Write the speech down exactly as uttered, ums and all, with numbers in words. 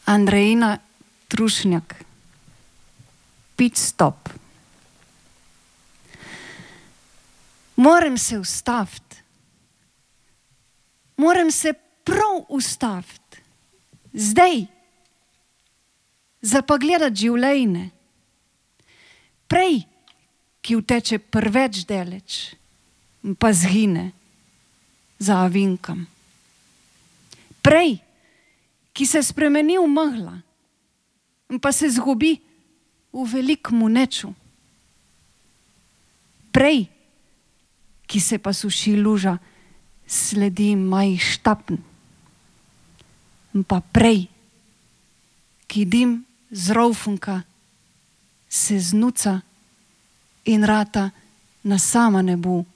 Andrejina Trušnjak. Pit stop. Moram se ustaviti. Moram se prav ustaviti. Zdaj. Za pa gledati življenje. Prej, ki uteče preveč daleč, pa zgine za ovinkam. Prej, ki se spremeni v megla, pa se zgubi v velikem neču. Prej, ki se pa suši luža, sledi maj štapn. Pa prej, ki dim z rovfunka se znuca in rata na sama nebu.